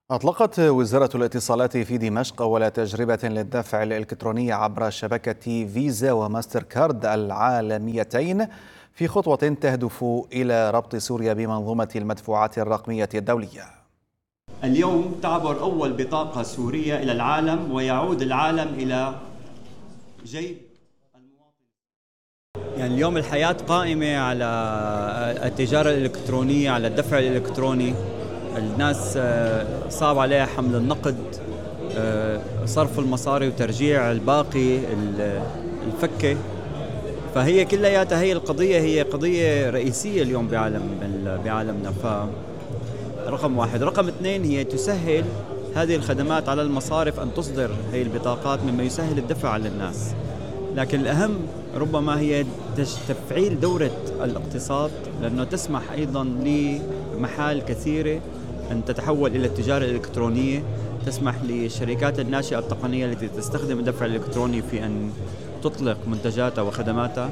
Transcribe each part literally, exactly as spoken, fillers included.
أطلقت وزارة الاتصالات في دمشق أول تجربة للدفع الإلكتروني عبر شبكة فيزا وماستر كارد العالميتين في خطوة تهدف إلى ربط سوريا بمنظومة المدفوعات الرقمية الدولية. اليوم تعبر أول بطاقة سورية إلى العالم، ويعود العالم إلى جيب المواطن. يعني اليوم الحياة قائمة على التجارة الإلكترونية، على الدفع الإلكتروني. الناس صعب عليها حمل النقد، صرف المصاري وترجيع الباقي الفكة. فهي كلياتها هي القضية هي قضية رئيسية اليوم بعالم بعالمنا. ف رقم واحد. رقم اثنين، هي تسهل هذه الخدمات على المصارف أن تصدر هذه البطاقات، مما يسهل الدفع على الناس. لكن الأهم ربما هي تفعيل دورة الاقتصاد، لأنه تسمح أيضا لمحال كثيرة أن تتحول إلى التجارة الإلكترونية، تسمح للشركات الناشئة التقنية التي تستخدم الدفع الإلكتروني في أن تطلق منتجاتها وخدماتها.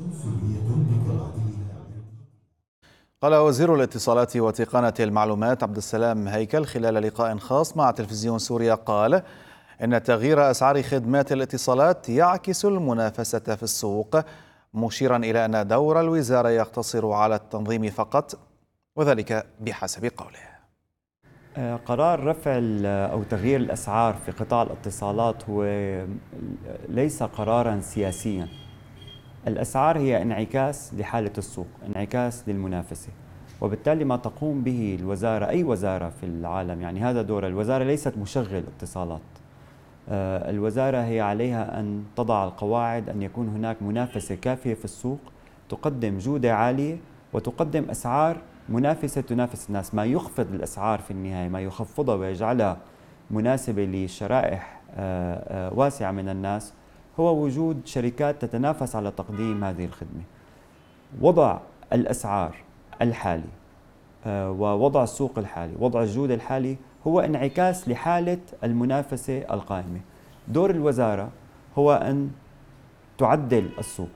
قال وزير الاتصالات وتقنية المعلومات عبد السلام هيكل خلال لقاء خاص مع تلفزيون سوريا قال إن تغيير أسعار خدمات الاتصالات يعكس المنافسة في السوق، مشيرا إلى أن دور الوزارة يقتصر على التنظيم فقط، وذلك بحسب قوله. قرار رفع أو تغيير الأسعار في قطاع الاتصالات هو ليس قراراً سياسياً. الأسعار هي انعكاس لحالة السوق، انعكاس للمنافسة، وبالتالي ما تقوم به الوزارة، أي وزارة في العالم، يعني هذا دور الوزارة، ليست مشغل اتصالات. الوزارة هي عليها أن تضع القواعد، أن يكون هناك منافسة كافية في السوق، تقدم جودة عالية وتقدم أسعار منافسة تنافس الناس. ما يخفض الأسعار في النهاية، ما يخفضها ويجعلها مناسبة لشرائح واسعة من الناس، هو وجود شركات تتنافس على تقديم هذه الخدمة. وضع الأسعار الحالي ووضع السوق الحالي، وضع الجودة الحالي، هو انعكاس لحالة المنافسة القائمة. دور الوزارة هو أن تعدل السوق.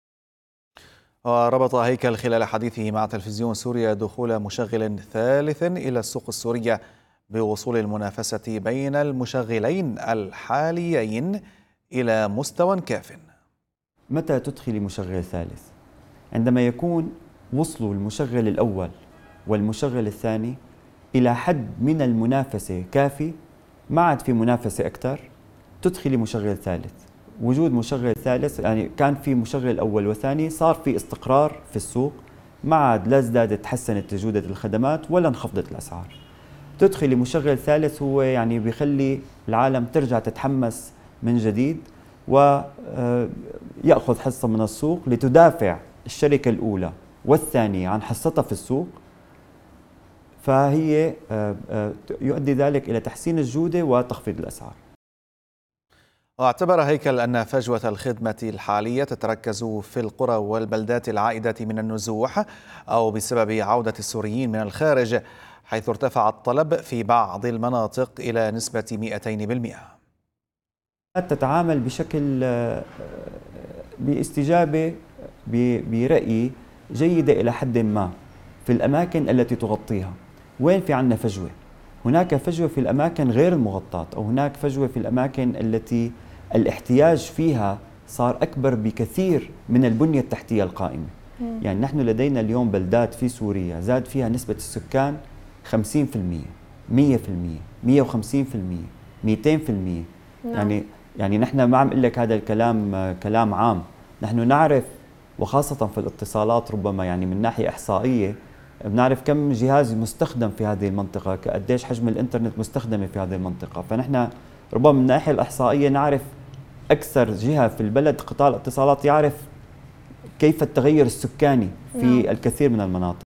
وربط هيكل خلال حديثه مع تلفزيون سوريا دخول مشغل ثالث إلى السوق السورية بوصول المنافسة بين المشغلين الحاليين إلى مستوى كاف. متى تدخل مشغل ثالث؟ عندما يكون وصلوا المشغل الأول والمشغل الثاني إلى حد من المنافسة كافي، ما عاد في منافسة أكثر، تدخل مشغل ثالث. وجود مشغل ثالث يعني كان في مشغل أول وثاني، صار في استقرار في السوق، ما عاد لا ازدادت تحسنت جودة الخدمات ولا انخفضت الأسعار. تدخل مشغل ثالث هو يعني بيخلي العالم ترجع تتحمس من جديد ويأخذ حصة من السوق لتدافع الشركة الأولى والثانية عن حصتها في السوق، فهي يؤدي ذلك إلى تحسين الجودة وتخفيض الأسعار. واعتبر هيكل أن فجوة الخدمة الحالية تتركز في القرى والبلدات العائدة من النزوح أو بسبب عودة السوريين من الخارج، حيث ارتفع الطلب في بعض المناطق إلى نسبة مئتين بالمئة. تتعامل بشكل باستجابة برأيي جيدة إلى حد ما في الأماكن التي تغطيها. وين في عنا فجوة؟ هناك فجوة في الأماكن غير المغطاة، أو هناك فجوة في الأماكن التي الاحتياج فيها صار أكبر بكثير من البنية التحتية القائمة. يعني نحن لدينا اليوم بلدات في سوريا زاد فيها نسبة السكان خمسين بالمئة، مئة بالمئة، مئة وخمسين بالمئة، مئتين بالمئة. يعني يعني نحن ما عم اقول لك هذا الكلام كلام عام، نحن نعرف، وخاصة في الاتصالات ربما يعني من ناحية إحصائية بنعرف كم جهاز مستخدم في هذه المنطقة، قديش حجم الإنترنت مستخدمة في هذه المنطقة. فنحن ربما من الناحية الإحصائية نعرف أكثر جهة في البلد قطاع الاتصالات يعرف كيف التغير السكاني في نعم. الكثير من المناطق.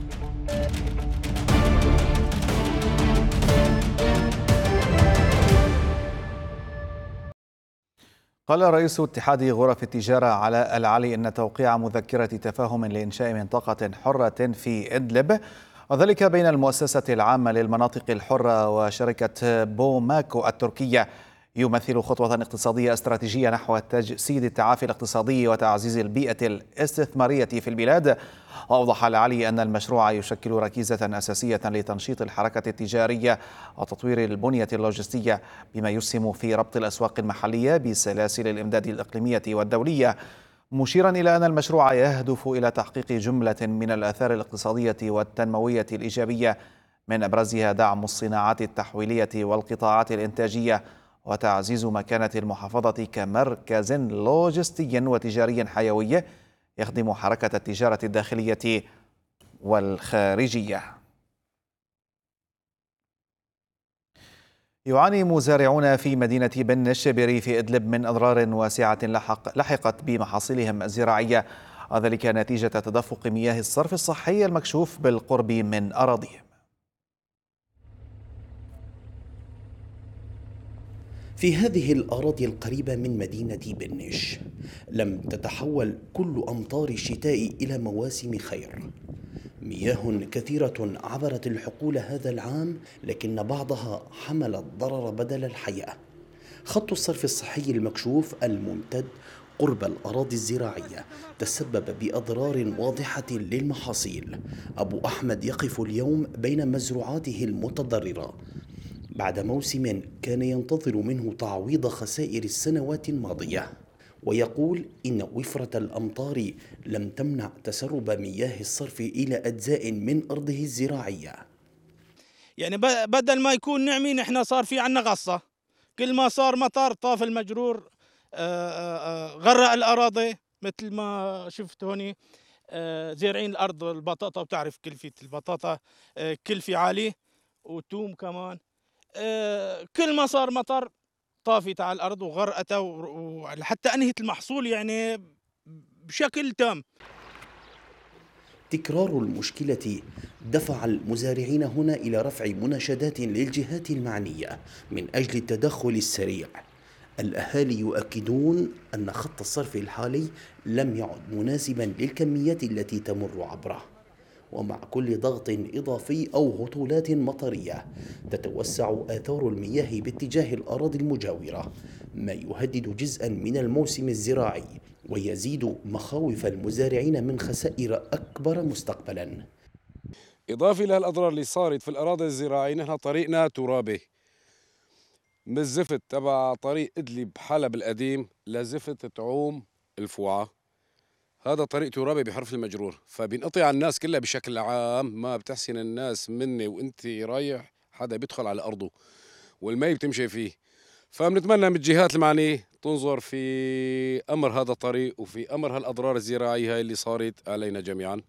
قال رئيس اتحاد غرف التجارة علاء العلي إن توقيع مذكرة تفاهم لإنشاء منطقة حرة في إدلب، وذلك بين المؤسسة العامة للمناطق الحرة وشركة بوماكو التركية، يمثل خطوة اقتصادية استراتيجية نحو تجسيد التعافي الاقتصادي وتعزيز البيئة الاستثمارية في البلاد. وأوضح العلي أن المشروع يشكل ركيزة أساسية لتنشيط الحركة التجارية وتطوير البنية اللوجستية، بما يسهم في ربط الأسواق المحلية بسلاسل الإمداد الإقليمية والدولية، مشيرا إلى أن المشروع يهدف إلى تحقيق جملة من الآثار الاقتصادية والتنموية الإيجابية، من أبرزها دعم الصناعات التحويلية والقطاعات الإنتاجية، وتعزيز مكانة المحافظة كمركز لوجستي وتجاري حيوي يخدم حركة التجارة الداخلية والخارجية. يعاني مزارعون في مدينة بن الشبري في إدلب من أضرار واسعة لحق لحقت بمحاصيلهم الزراعية، وذلك نتيجة تدفق مياه الصرف الصحي المكشوف بالقرب من أراضيهم. في هذه الأراضي القريبة من مدينة بنش لم تتحول كل أمطار الشتاء إلى مواسم خير. مياه كثيرة عبرت الحقول هذا العام، لكن بعضها حمل الضرر بدل الحياة. خط الصرف الصحي المكشوف الممتد قرب الأراضي الزراعية تسبب بأضرار واضحة للمحاصيل. أبو أحمد يقف اليوم بين مزروعاته المتضررة بعد موسم كان ينتظر منه تعويض خسائر السنوات الماضية، ويقول إن وفرة الأمطار لم تمنع تسرب مياه الصرف إلى أجزاء من أرضه الزراعية. يعني بدل ما يكون نعمين احنا صار في عنا غصة، كل ما صار مطر طاف المجرور غرق الأراضي. مثل ما شفت هوني زارعين الأرض البطاطا، وبتعرف كلفة البطاطا كلفة عالية، وتوم كمان. كل ما صار مطر طافت على الأرض وغرقتها وحتى أنهت المحصول يعني بشكل تام. تكرار المشكلة دفع المزارعين هنا إلى رفع مناشدات للجهات المعنية من أجل التدخل السريع. الأهالي يؤكدون أن خط الصرف الحالي لم يعد مناسبا للكميات التي تمر عبره، ومع كل ضغط إضافي أو هطولات مطرية تتوسع آثار المياه باتجاه الأراضي المجاورة، ما يهدد جزءا من الموسم الزراعي ويزيد مخاوف المزارعين من خسائر أكبر مستقبلا. إضافة إلى الأضرار اللي صارت في الأراضي الزراعية، نحن طريقنا ترابي من الزفت تبع طريق إدلب حلب القديم لزفت تعوم الفوعة. هذا طريق ترابي بحرف المجرور، فبينقطع الناس كلها بشكل عام. ما بتحسن الناس مني وانت رايح حدا بيدخل على أرضه والمي بتمشي فيه. فبنتمنى من الجهات المعنية تنظر في أمر هذا الطريق وفي أمر هالأضرار الزراعية اللي صارت علينا جميعا.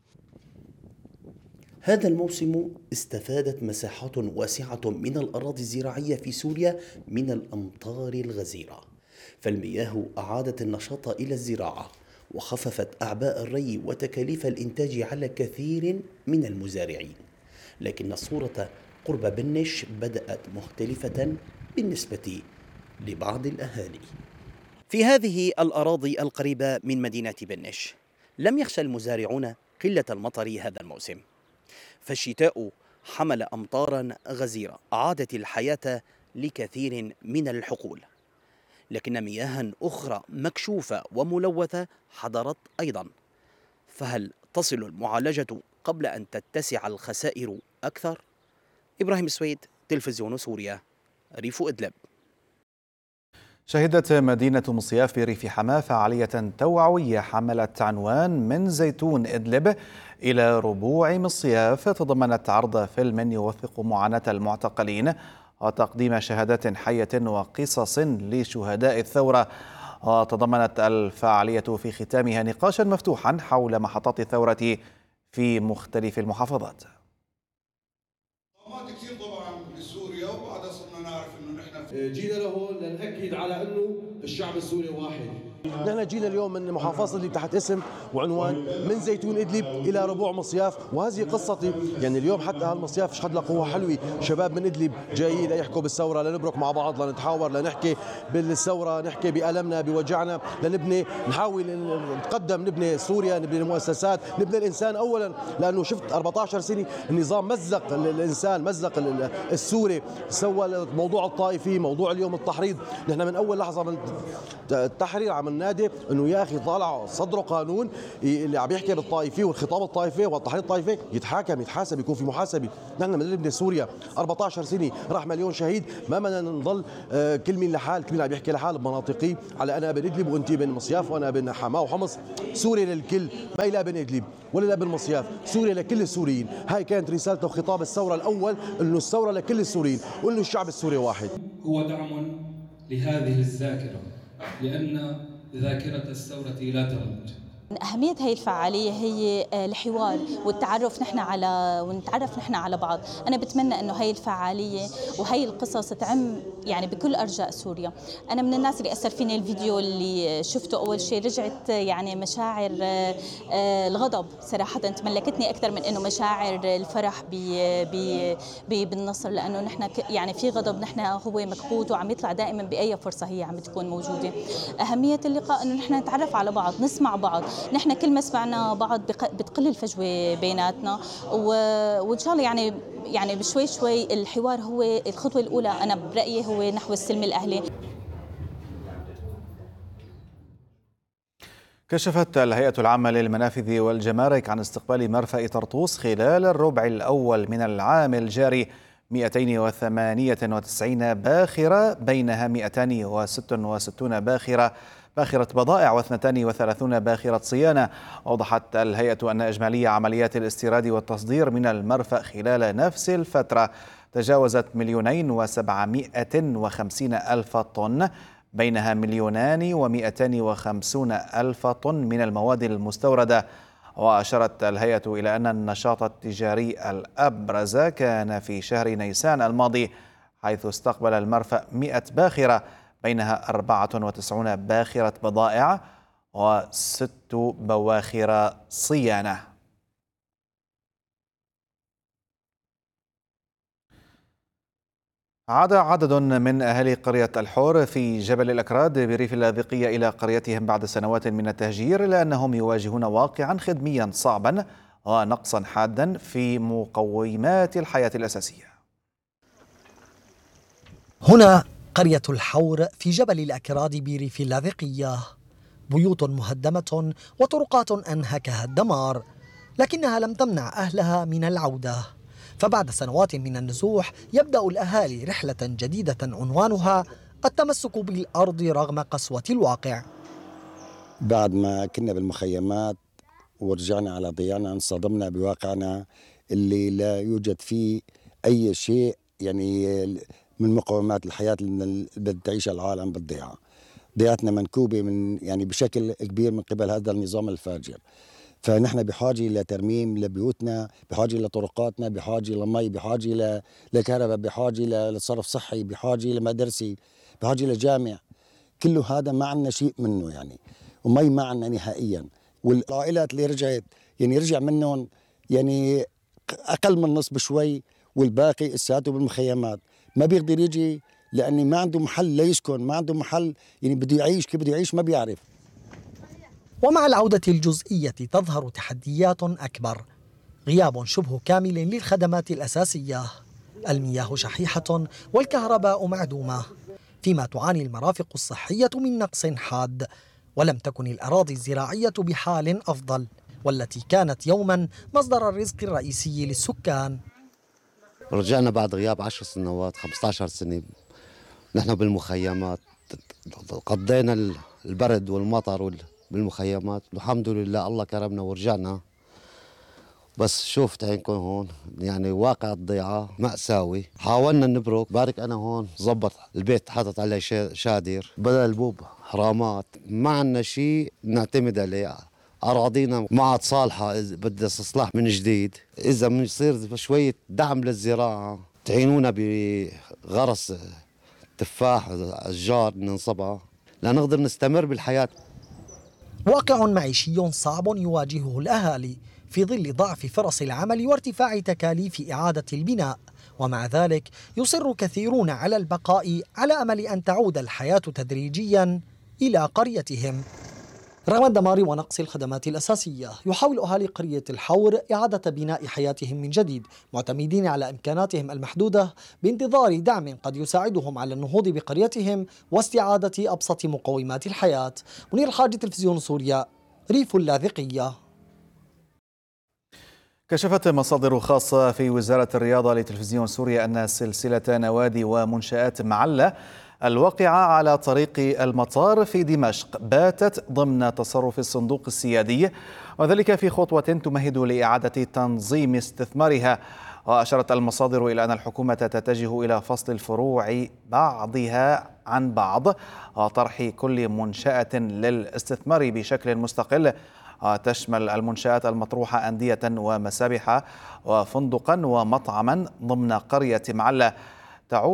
هذا الموسم استفادت مساحات واسعة من الأراضي الزراعية في سوريا من الأمطار الغزيرة، فالمياه أعادت النشاط إلى الزراعة وخففت أعباء الري وتكاليف الإنتاج على كثير من المزارعين. لكن الصورة قرب بنش بدأت مختلفة بالنسبة لبعض الأهالي. في هذه الأراضي القريبة من مدينة بنش لم يخشى المزارعون قلة المطر هذا الموسم، فالشتاء حمل أمطارا غزيرة أعادت الحياة لكثير من الحقول، لكن مياه أخرى مكشوفة وملوثة حضرت أيضا. فهل تصل المعالجة قبل أن تتسع الخسائر أكثر؟ إبراهيم السويد، تلفزيون سوريا، ريف إدلب. شهدت مدينة مصياف بريف حماة فعالية توعوية حملت عنوان من زيتون إدلب إلى ربوع مصياف، تضمنت عرض فيلم يوثق معاناة المعتقلين وتقديم شهادات حية وقصص لشهداء الثورة. وتضمنت الفعالية في ختامها نقاشا مفتوحا حول محطات الثورة في مختلف المحافظات. كثير طبعا بسوريا، وبعدها صرنا نعرف انه نحن جينا لهون لنأكد على انه الشعب السوري واحد. نحن جينا اليوم من محافظة إدلب تحت اسم وعنوان من زيتون إدلب إلى ربوع مصياف، وهذه قصتي. يعني اليوم حتى هالمصياف شحد له قوة حلوة، شباب من إدلب جايين ليحكوا بالثورة، لنبرك مع بعض، لنتحاور، لنحكي بالثورة، نحكي بألمنا بوجعنا، لنبني، نحاول نتقدم، نبني سوريا، نبني المؤسسات، نبني الإنسان أولا. لأنه شفت أربعة عشر سنة النظام مزق الإنسان، مزق السوري، سوى موضوع الطائفي، موضوع اليوم التحريض. نحن من أول لحظة من التحرير عم ننادي انه يا اخي طالع صدروا قانون اللي عم يحكي بالطائفي والخطاب الطائفي والتحريض الطائفي يتحاكم، يتحاسب، يكون في محاسبه. نحن من نبني سوريا أربعة عشر سنه، راح مليون شهيد، ما بدنا نضل كل مين لحال، كل مين عم يحكي لحال بمناطقي، على انا ابن ادلب وانت ابن مصياف وانا ابن حماه وحمص. سوريا للكل، ما لا ابن ادلب ولا ابن مصياف، سوريا لكل السوريين. هاي كانت رسالته وخطاب الثوره الاول، انه الثوره لكل السوريين وانه الشعب السوري واحد. هو دعم لهذه الذاكره، لان ذاكرة الثورة لا تموت. أهمية هي الفعالية هي الحوار والتعرف نحن على ونتعرف نحن على بعض. أنا بتمنى إنه هي الفعالية وهي القصص تعم يعني بكل أرجاء سوريا. أنا من الناس اللي أثر فيني الفيديو اللي شفته أول شيء، رجعت يعني مشاعر الغضب صراحة تملكتني أكثر من إنه مشاعر الفرح بالنصر، لأنه نحن يعني في غضب، نحن هو مكبوت وعم يطلع دائما بأي فرصة هي عم تكون موجودة. أهمية اللقاء إنه نحن نتعرف على بعض، نسمع بعض. نحن كل ما سمعنا بعض بتقل الفجوة بيناتنا، وإن شاء الله يعني يعني بشوي شوي الحوار هو الخطوة الأولى أنا برأيي هو نحو السلم الأهلي. كشفت الهيئة العامة للمنافذ والجمارك عن استقبال مرفأ طرطوس خلال الربع الأول من العام الجاري مئتين وثمانية وتسعين باخرة، بينها مئتين وستة وستون باخرة باخرة بضائع واثنتان وثلاثون باخرة صيانة. أوضحت الهيئة أن إجمالية عمليات الاستيراد والتصدير من المرفأ خلال نفس الفترة تجاوزت مليونين وسبعمائة وخمسين ألف طن، بينها مليونان ومئتان وخمسون ألف طن من المواد المستوردة. وأشارت الهيئة إلى أن النشاط التجاري الأبرز كان في شهر نيسان الماضي، حيث استقبل المرفأ مئة باخرة، بينها أربعة وتسعين باخرة بضائع وست بواخر صيانة. عاد عدد من أهالي قرية الحور في جبل الأكراد بريف اللاذقية إلى قريتهم بعد سنوات من التهجير، لأنهم يواجهون واقعا خدميا صعبا ونقصا حادا في مقومات الحياة الأساسية. هنا قرية الحور في جبل الأكراد بريف اللاذقية، بيوت مهدمة وطرقات أنهكها الدمار، لكنها لم تمنع أهلها من العودة. فبعد سنوات من النزوح يبدأ الأهالي رحلة جديدة عنوانها التمسك بالأرض رغم قسوة الواقع. بعد ما كنا بالمخيمات ورجعنا على ضياعنا انصدمنا بواقعنا اللي لا يوجد فيه أي شيء يعني من مقومات الحياة اللي بدها تعيشها العالم بالضياع. ضيعتنا منكوبة من يعني بشكل كبير من قبل هذا النظام الفاجر. فنحن بحاجة لترميم لبيوتنا، بحاجة لطرقاتنا، بحاجة لمي، بحاجة لكهرباء، بحاجة لصرف صحي، بحاجة لمدرسة، بحاجة لجامع. كله هذا ما عندنا شيء منه يعني، ومي ما عندنا نهائيا. والعائلات اللي رجعت يعني رجع منهم يعني أقل من نص بشوي، والباقي اساته بالمخيمات. ما بيقدر يجي لأنه ما عنده محل ليسكن، ما عنده محل يعني بده يعيش، كيف بده يعيش ما بيعرف. ومع العودة الجزئية تظهر تحديات أكبر، غياب شبه كامل للخدمات الأساسية، المياه شحيحة والكهرباء معدومة، فيما تعاني المرافق الصحية من نقص حاد. ولم تكن الأراضي الزراعية بحال أفضل، والتي كانت يوما مصدر الرزق الرئيسي للسكان. رجعنا بعد غياب عشر سنوات، خمسة عشر سنة نحن بالمخيمات، قضينا البرد والمطر بالمخيمات. الحمد لله الله كرمنا ورجعنا. بس شوفت عينكم هون يعني واقع الضيعة مأساوي. حاولنا نبرك، بارك أنا هون زبط البيت حاطط عليه شادر بدل البوب حرامات، ما عنا شيء نعتمد عليه. أراضينا ما عاد صالحة، بدها استصلاح من جديد. إذا بنصير شوية دعم للزراعة، تعينونا بغرس تفاح أشجار ننصبها لنقدر نستمر بالحياة. واقع معيشي صعب يواجهه الأهالي في ظل ضعف فرص العمل وارتفاع تكاليف إعادة البناء، ومع ذلك يصر كثيرون على البقاء على أمل أن تعود الحياة تدريجيا إلى قريتهم. رغم الدمار ونقص الخدمات الأساسية، يحاول أهالي قرية الحور إعادة بناء حياتهم من جديد، معتمدين على إمكاناتهم المحدودة بانتظار دعم قد يساعدهم على النهوض بقريتهم واستعادة أبسط مقومات الحياة. منير الحاج، تلفزيون سوريا، ريف اللاذقية. كشفت مصادر خاصة في وزارة الرياضة لتلفزيون سوريا أن سلسلة نوادي ومنشآت معلة الواقعة على طريق المطار في دمشق باتت ضمن تصرف الصندوق السيادي، وذلك في خطوة تمهد لإعادة تنظيم استثمارها. وأشارت المصادر إلى أن الحكومة تتجه إلى فصل الفروع بعضها عن بعض وطرح كل منشأة للاستثمار بشكل مستقل، تشمل المنشآت المطروحة أندية ومسابح وفندقا ومطعما ضمن قرية معلة.